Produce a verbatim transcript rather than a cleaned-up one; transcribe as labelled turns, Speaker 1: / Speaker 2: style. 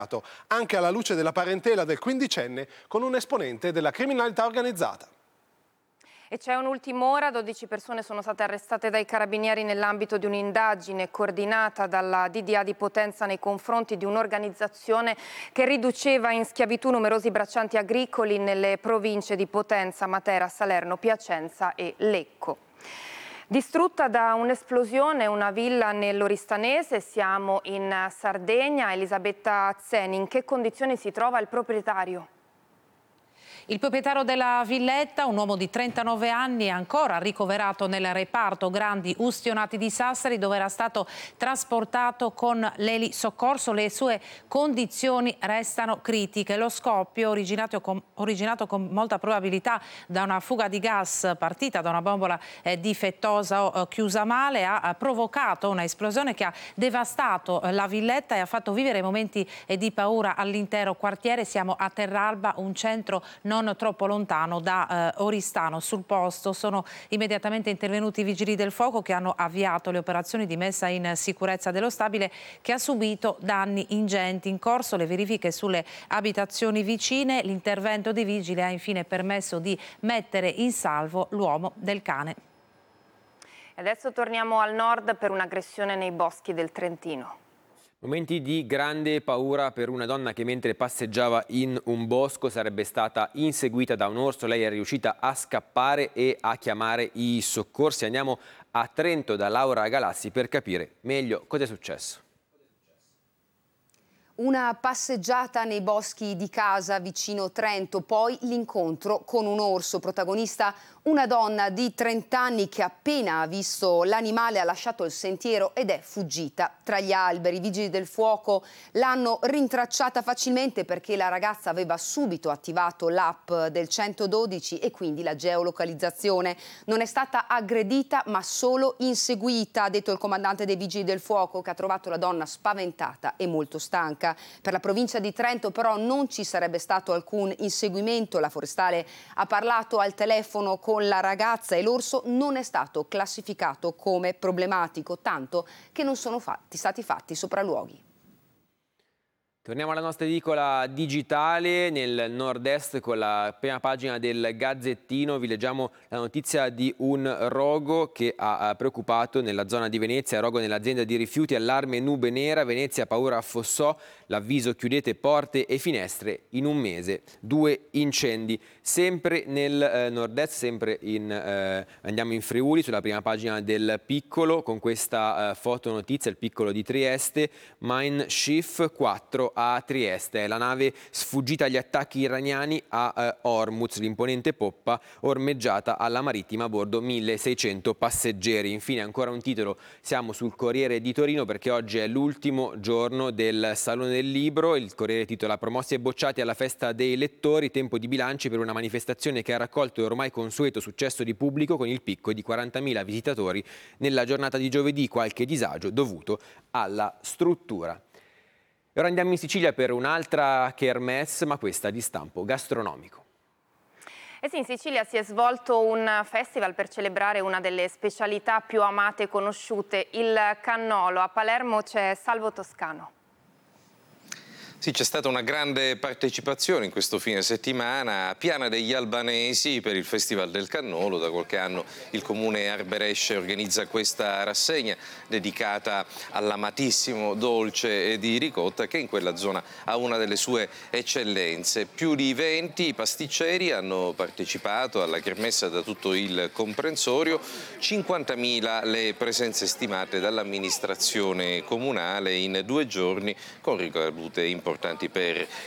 Speaker 1: anche alla luce della parentela del quindicenne con un esponente della criminalità organizzata.
Speaker 2: E c'è un'ultima ora, dodici persone sono state arrestate dai carabinieri nell'ambito di un'indagine coordinata dalla D D A di Potenza nei confronti di un'organizzazione che riduceva in schiavitù numerosi braccianti agricoli nelle province di Potenza, Matera, Salerno, Piacenza e Lecco. Distrutta da un'esplosione una villa nell'Oristanese, siamo in Sardegna. Elisabetta Zeni, in che condizioni si trova il proprietario?
Speaker 3: Il proprietario della villetta, un uomo di trentanove anni, è ancora ricoverato nel reparto Grandi Ustionati di Sassari, dove era stato trasportato con l'elisoccorso. Le sue condizioni restano critiche. Lo scoppio, originato con, originato con molta probabilità da una fuga di gas partita da una bombola eh, difettosa o eh, chiusa male, ha, ha provocato una esplosione che ha devastato eh, la villetta e ha fatto vivere momenti eh, di paura all'intero quartiere. Siamo a Terralba, un centro non troppo lontano da eh, Oristano. Sul posto sono immediatamente intervenuti i vigili del fuoco che hanno avviato le operazioni di messa in sicurezza dello stabile, che ha subito danni ingenti. In corso le verifiche sulle abitazioni vicine. L'intervento dei vigili ha infine permesso di mettere in salvo l'uomo del cane.
Speaker 2: Adesso torniamo al nord per un'aggressione nei boschi del Trentino.
Speaker 4: Momenti di grande paura per una donna che mentre passeggiava in un bosco sarebbe stata inseguita da un orso. Lei è riuscita a scappare e a chiamare i soccorsi. Andiamo a Trento da Laura Galassi per capire meglio cosa è successo.
Speaker 5: Una passeggiata nei boschi di casa vicino Trento, poi l'incontro con un orso. Protagonista una donna di trenta anni che appena ha visto l'animale ha lasciato il sentiero ed è fuggita tra gli alberi. I vigili del fuoco l'hanno rintracciata facilmente perché la ragazza aveva subito attivato l'app del centododici e quindi la geolocalizzazione. Non è stata aggredita ma solo inseguita, ha detto il comandante dei vigili del fuoco, che ha trovato la donna spaventata e molto stanca. Per la provincia di Trento però non ci sarebbe stato alcun inseguimento. La forestale ha parlato al telefono con la ragazza e l'orso non è stato classificato come problematico, tanto che non sono fatti, stati fatti sopralluoghi.
Speaker 4: Torniamo alla nostra edicola digitale nel nord-est con la prima pagina del Gazzettino. Vi leggiamo la notizia di un rogo che ha preoccupato nella zona di Venezia, rogo nell'azienda di rifiuti, allarme nube nera, Venezia paura affossò, l'avviso chiudete porte e finestre in un mese, due incendi. Sempre nel eh, nord-est, sempre in, eh, andiamo in Friuli sulla prima pagina del Piccolo con questa eh, fotonotizia, il Piccolo di Trieste, Mein Schiff quattro a Trieste, è la nave sfuggita agli attacchi iraniani a eh, Hormuz, l'imponente poppa ormeggiata alla marittima a bordo milleseicento passeggeri. Infine ancora un titolo, siamo sul Corriere di Torino perché oggi è l'ultimo giorno del Salone del Libro. Il Corriere titola promossi e bocciati alla festa dei lettori, tempo di bilanci per una manifestazione che ha raccolto il ormai consueto successo di pubblico con il picco di quarantamila visitatori nella giornata di giovedì, qualche disagio dovuto alla struttura. E ora andiamo in Sicilia per un'altra kermesse, ma questa di stampo gastronomico.
Speaker 2: Eh sì, in Sicilia si è svolto un festival per celebrare una delle specialità più amate e conosciute, il cannolo. A Palermo c'è Salvo Toscano.
Speaker 6: Sì, c'è stata una grande partecipazione in questo fine settimana a Piana degli Albanesi per il Festival del Cannolo. Da qualche anno il comune Arberesce organizza questa rassegna dedicata all'amatissimo dolce di ricotta che in quella zona ha una delle sue eccellenze. Più di venti pasticceri hanno partecipato alla kermesse da tutto il comprensorio, cinquantamila le presenze stimate dall'amministrazione comunale in due giorni con ricadute importanti importanti per